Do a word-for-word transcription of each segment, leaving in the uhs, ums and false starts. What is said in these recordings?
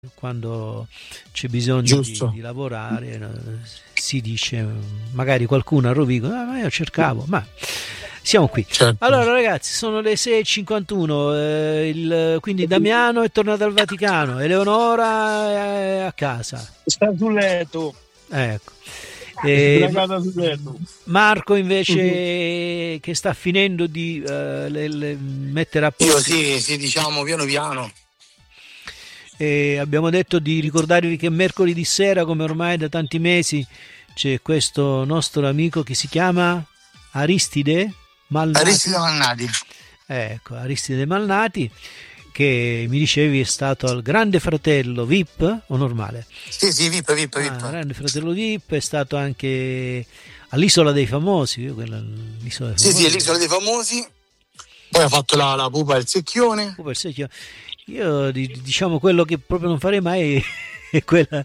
quando c'è bisogno di, di lavorare, si dice, magari qualcuno a Rovigo, ah, ma io cercavo, ma siamo qui. Certo. Allora ragazzi, sono le sei e cinquantuno, eh, il, quindi Damiano è tornato al Vaticano, Eleonora è a casa. Sta sul letto. Ecco. E sul letto. Marco invece uh-huh. che sta finendo di uh, le, le mettere a posto. Io sì, sì, diciamo piano piano. E abbiamo detto di ricordarvi che mercoledì sera, come ormai da tanti mesi, c'è questo nostro amico che si chiama Aristide Malnati. Aristide Malnati. Ecco, Aristide Malnati, che mi dicevi è stato al Grande Fratello V I P o normale? Sì, sì, V I P, V I P, V I P. Ah, Grande Fratello V I P, è stato anche all'Isola dei Famosi. Quella, l'isola dei sì, famosi. sì, l'Isola dei Famosi. Poi ha fatto la, la pupa e il secchione. Pupa e il secchione. Io diciamo quello che proprio non farei mai è quella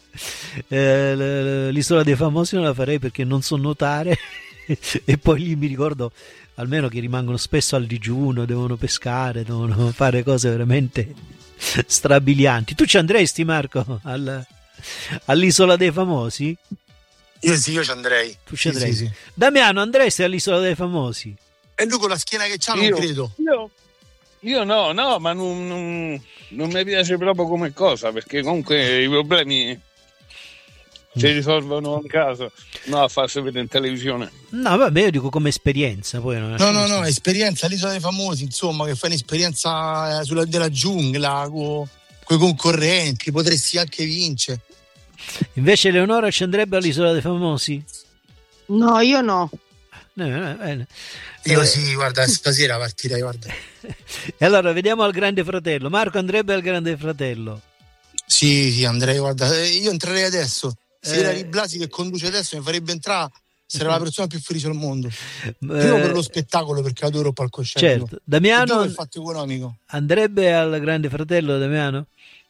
eh, l'isola dei famosi non la farei perché non so nuotare e poi lì mi ricordo almeno che rimangono spesso al digiuno, devono pescare, devono fare cose veramente strabilianti. Tu ci andresti, Marco, al, all'isola dei famosi? Io sì, io ci andrei. Tu ci andrei. Sì, sì, sì. Damiano, andresti all'isola dei famosi? E lui con la schiena che c'ha non Io, credo. Io, io no, no, ma non, non, non mi piace proprio come cosa, perché comunque i problemi si risolvono in casa, no a farsi vedere in televisione. No, vabbè, io dico come esperienza. Poi non no, no, no, esperienza all'Isola dei Famosi, insomma, che fai un'esperienza sulla, della giungla, con i concorrenti, potresti anche vincere. Invece Eleonora ci andrebbe all'Isola dei Famosi? No, io no. Eh, bene. Io sì, guarda, stasera partirei, guarda. E allora vediamo al Grande Fratello. Marco andrebbe al Grande Fratello? Sì, sì, andrei, guarda, io entrerei adesso. Se Eh. era Riblasi che conduce adesso mi farebbe entrare, sarei la persona più felice al mondo. Eh. Primo per lo spettacolo, perché adoro il palcoscenico. Certo. Damiano per il fatto economico. andrebbe al Grande Fratello, Damiano?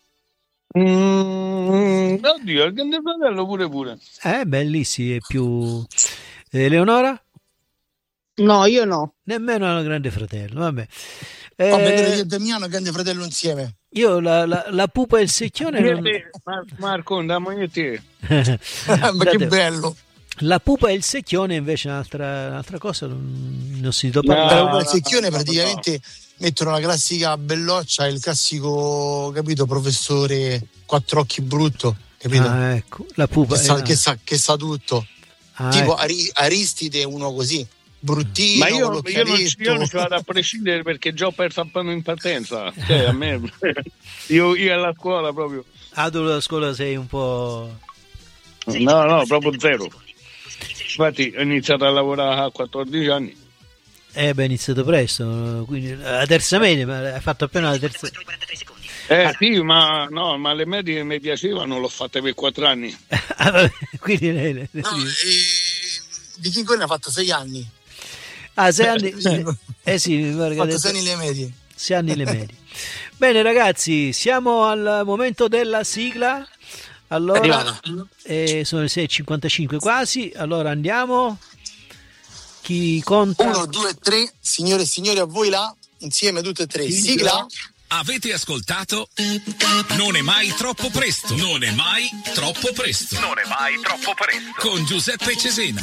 Mm, oddio, il Grande Fratello pure pure. Eh, beh, lì sì, è più... Eleonora? No, io no. Nemmeno al Grande Fratello, vabbè. Eh, Vabbè, io eh, e Damiano e Grande Fratello insieme. io la, la, la pupa e il secchione non... Mar- Marco, andiamo io e te. Ma che bello. La pupa e il secchione invece è un'altra, un'altra cosa, non, non si può No, parlare. La pupa e il no, secchione no, praticamente no. Mettono la classica belloccia e il classico, capito, professore quattro occhi brutto, capito? Ah, ecco, la pupa Che sa, eh, che sa, che sa tutto. ah, Tipo ecco. Ari- Aristide, uno così, bruttino, Ma io, con io, non, l'occhialetto. io non ci vado a prescindere perché già ho perso il panno in partenza. Cioè, a me, io, io alla scuola proprio. Ah, tu alla scuola sei un po'... No, no, proprio zero. Infatti ho iniziato a lavorare a quattordici anni. Eh beh, è iniziato presto, quindi la terza media, ma hai fatto appena la terza... Eh sì, ma no, ma le medie mi piacevano, l'ho fatte per quattro anni. Ah, vabbè, quindi... le- le- le- No, eh, Di King Kong ne ha fatto sei anni. Ah, sei anni... Eh sì, mi pare Ha che ha fatto detto sei anni le medie. sei anni le medie. Bene ragazzi, siamo al momento della sigla. Allora, Arrivata. eh, sono le sei e cinquantacinque quasi, allora andiamo. Chi conta? Uno, due, tre, signore e signori, a voi là, insieme tutte e tre. Sigla. Avete ascoltato? Non è mai troppo presto. Non è mai troppo presto. Non è mai troppo presto. Con Giuseppe Cesena.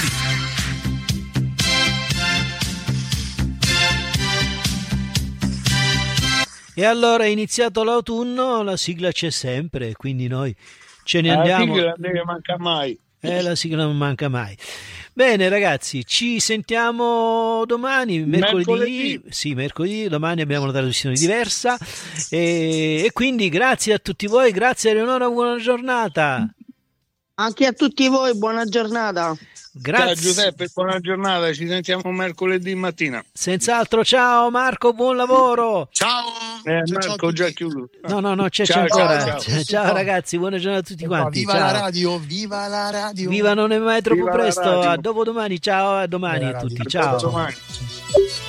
E allora è iniziato l'autunno, la sigla c'è sempre, quindi noi ce ne andiamo. La sigla non deve mancare mai. Eh, la sigla non manca mai. Bene ragazzi, ci sentiamo domani, mercoledì, Mercoledì. sì, mercoledì, domani abbiamo una trasmissione diversa e, e quindi grazie a tutti voi, grazie a Eleonora, buona giornata. Anche a tutti voi, buona giornata. Grazie. Ciao Giuseppe, buona giornata, ci sentiamo mercoledì mattina. Senz'altro, ciao Marco, buon lavoro. Ciao. Eh, Ciao, ciao a Marco tutti. già chiuso. No, no, no, c'è, c'è Ciao, ancora. ciao, Ciao, ciao. ragazzi, buona giornata a tutti quanti. Viva ciao. la radio, viva la radio. Viva, non è mai troppo Viva la presto. radio. A dopodomani, ciao, a domani Viva a la tutti. radio. Ciao. Domani.